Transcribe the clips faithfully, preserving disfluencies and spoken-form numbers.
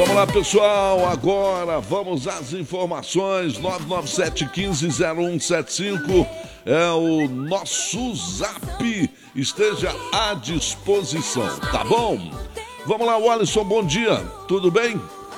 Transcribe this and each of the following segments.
Vamos lá, pessoal, agora vamos às informações. Nove nove sete um cinco zero um sete cinco é o nosso zap, esteja à disposição, tá bom? Vamos lá, Walisson, bom dia, tudo bem?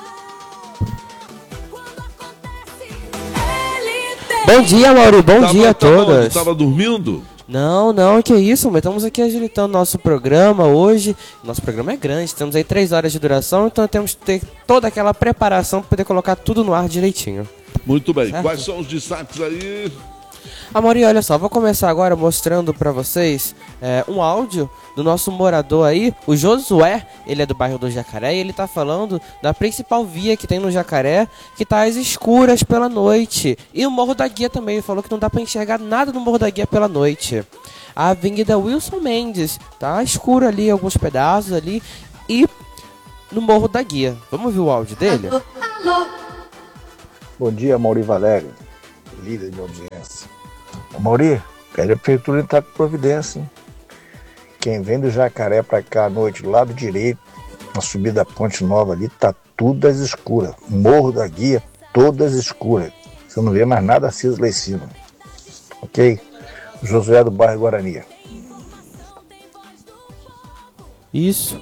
Bom dia, Mauri, bom tava, dia a tava, todos. Estava dormindo? Não, não, que isso, mas estamos aqui agilitando nosso programa hoje. Nosso programa é grande, temos aí três horas de duração, então temos que ter toda aquela preparação para poder colocar tudo no ar direitinho. Muito bem, certo? Quais são os destaques aí? Amori, olha só, vou começar agora mostrando para vocês é, um áudio do nosso morador aí, o Josué. Ele é do bairro do Jacaré e ele tá falando da principal via que tem no Jacaré, que tá às escuras pela noite. E o Morro da Guia também, ele falou que não dá para enxergar nada no Morro da Guia pela noite. A Avenida Wilson Mendes, tá escuro ali, alguns pedaços ali, e no Morro da Guia. Vamos ver o áudio dele? Alô, alô. Bom dia, Mauri Valério, líder de audiência. Mauri, pede a prefeitura entrar com providência, hein? Quem vem do Jacaré pra cá à noite, do lado direito, na subida da Ponte Nova ali, tá tudo às escuras. Morro da Guia, todas escuras. Você não vê mais nada aceso lá em cima. Ok? Josué do bairro Guarani. Isso.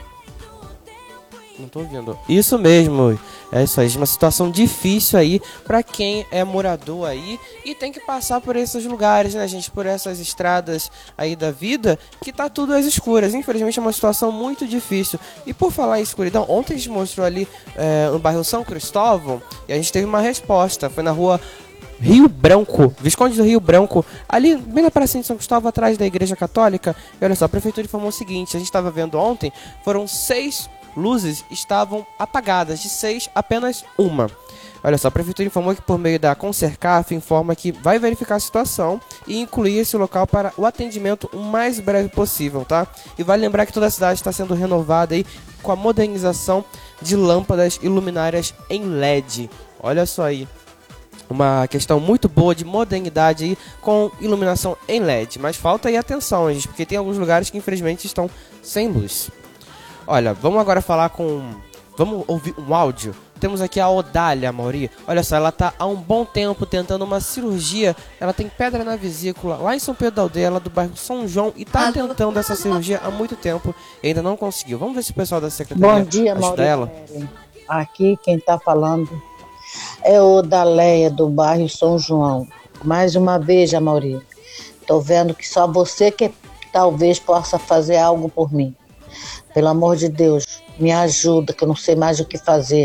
Não tô ouvindo. Isso mesmo. É isso aí, uma situação difícil aí para quem é morador aí e tem que passar por esses lugares, né, gente? Por essas estradas aí da vida que tá tudo às escuras. Infelizmente é uma situação muito difícil. E por falar em escuridão, ontem a gente mostrou ali é, no bairro São Cristóvão e a gente teve uma resposta. Foi na rua Rio Branco, Visconde do Rio Branco, ali bem na praça de São Cristóvão, atrás da Igreja Católica. E olha só, a prefeitura informou o seguinte: a gente estava vendo ontem, foram seis luzes estavam apagadas, de seis, apenas uma. Olha só, a prefeitura informou que por meio da Consercaf informa que vai verificar a situação e incluir esse local para o atendimento o mais breve possível, tá? E vale lembrar que toda a cidade está sendo renovada aí com a modernização de lâmpadas e luminárias em L E D. Olha só aí, uma questão muito boa de modernidade aí com iluminação em L E D. Mas falta aí atenção, gente, porque tem alguns lugares que infelizmente estão sem luz. Olha, vamos agora falar com... Vamos ouvir um áudio? Temos aqui a Odália, Mauri. Olha só, ela está há um bom tempo tentando uma cirurgia. Ela tem pedra na vesícula lá em São Pedro da Aldeia, ela do bairro São João. E está tentando essa cirurgia há muito tempo e ainda não conseguiu. Vamos ver se o pessoal da secretaria Bom dia, ajuda ela. Aqui quem está falando é o Odália do bairro São João. Mais uma vez, Mauri. Estou vendo que só você que talvez possa fazer algo por mim. Pelo amor de Deus, me ajuda, que eu não sei mais o que fazer.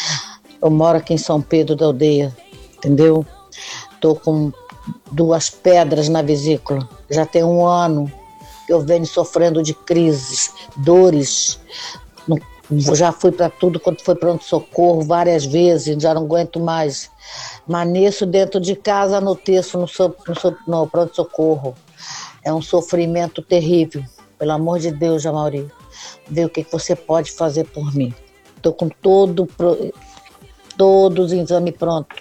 Eu moro aqui em São Pedro da Aldeia, entendeu? Tô com duas pedras na vesícula. Já tem um ano que eu venho sofrendo de crises, dores. Não, já fui para tudo quanto foi pronto-socorro várias vezes, já não aguento mais. Maneço dentro de casa no texto, no, no, no pronto-socorro. É um sofrimento terrível. Pelo amor de Deus, Mauri. Ver o que você pode fazer por mim. Estou com todo, todos os exames prontos.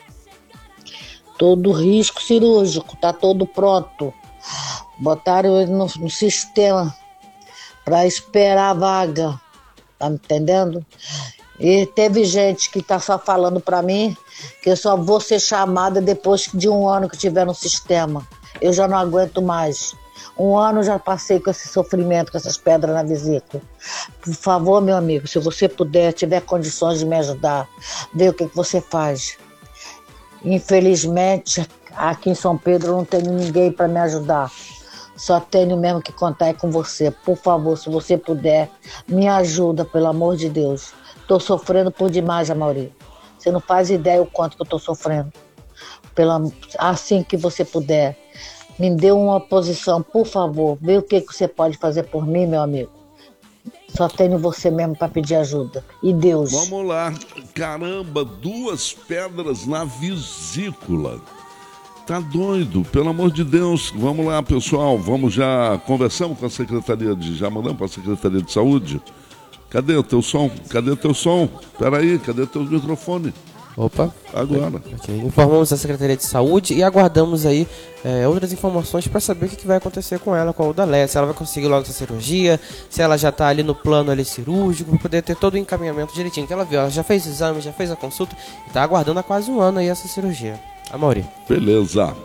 Todo o risco cirúrgico, está todo pronto. Botaram ele no, no sistema para esperar a vaga. Tá me entendendo? E teve gente que está só falando para mim que eu só vou ser chamada depois de um ano que tiver no sistema. Eu já não aguento mais. Um ano já passei com esse sofrimento, com essas pedras na vesícula. Por favor, meu amigo, se você puder, tiver condições de me ajudar, ver o que, que você faz. Infelizmente, aqui em São Pedro eu não tenho ninguém para me ajudar. Só tenho mesmo que contar com você. Por favor, se você puder, me ajuda, pelo amor de Deus. Estou sofrendo por demais, Mauri. Você não faz ideia o quanto que eu estou sofrendo. Pela... Assim que você puder. Me dê uma posição, por favor. Vê o que, que você pode fazer por mim, meu amigo. Só tenho você mesmo para pedir ajuda. E Deus. Vamos lá. Caramba, duas pedras na vesícula. Tá doido, pelo amor de Deus. Vamos lá, pessoal. Vamos já... Conversamos com a Secretaria de... Já mandamos para a Secretaria de Saúde? Cadê o teu som? Cadê o teu som? Peraí, cadê o teu microfone? Opa. Agora. Okay. Informamos a Secretaria de Saúde e aguardamos aí é, outras informações para saber o que, que vai acontecer com ela, com a Odaléia, se ela vai conseguir logo essa cirurgia, se ela já está ali no plano ali cirúrgico, para poder ter todo o encaminhamento direitinho que ela viu. Ela já fez exame, já fez a consulta e está aguardando há quase um ano aí essa cirurgia. Amaury. Beleza.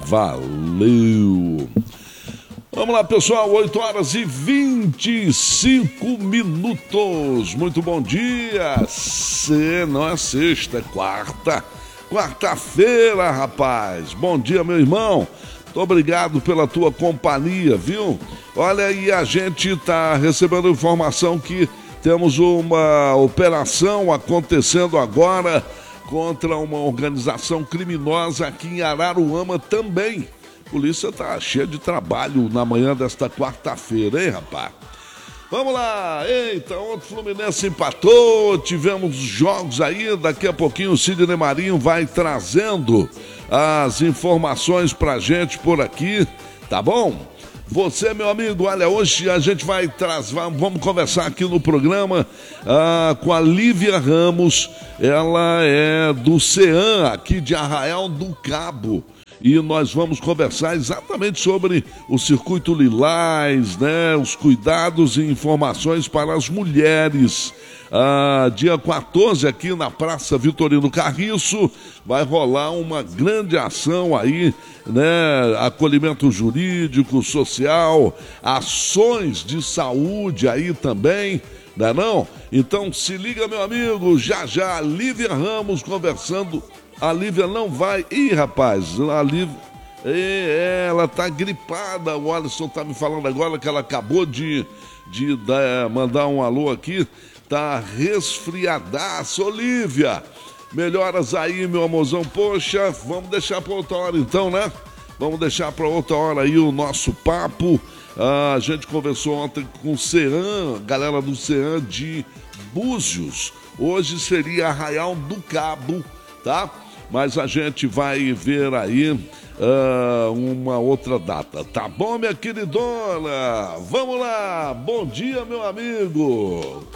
Valeu. Vamos lá, pessoal, oito horas e vinte e cinco minutos. Muito bom dia. Se não é sexta, é quarta. Quarta-feira, rapaz. Bom dia, meu irmão. Muito obrigado pela tua companhia, viu? Olha aí, a gente está recebendo informação que temos uma operação acontecendo agora contra uma organização criminosa aqui em Araruama também. A polícia tá cheia de trabalho na manhã desta quarta-feira, hein, rapaz? Vamos lá, eita, ontem o Fluminense empatou, tivemos jogos aí, daqui a pouquinho o Sidney Marinho vai trazendo as informações pra gente por aqui, tá bom? Você, meu amigo, olha, hoje a gente vai trazer, vamos conversar aqui no programa ah, com a Lívia Ramos, ela é do CEAM, aqui de Arraial do Cabo. E nós vamos conversar exatamente sobre o Circuito Lilás, né? Os cuidados e informações para as mulheres. Ah, dia quatorze, aqui na Praça Vitorino Carriço, vai rolar uma grande ação aí, né? Acolhimento jurídico, social, ações de saúde aí também, não é não? Então se liga, meu amigo, já já, Lívia Ramos conversando. A Lívia não vai. Ih, rapaz, a Lívia. Ela tá gripada. O Alisson tá me falando agora que ela acabou de, de dar, mandar um alô aqui. Tá resfriadaça, Olívia. Melhoras aí, meu amorzão. Poxa, vamos deixar para outra hora então, né? Vamos deixar para outra hora aí o nosso papo. Ah, a gente conversou ontem com o CEAM, galera do CEAM de Búzios. Hoje seria Arraial do Cabo, tá? Mas a gente vai ver aí uh, uma outra data. Tá bom, minha queridona? Vamos lá. Bom dia, meu amigo.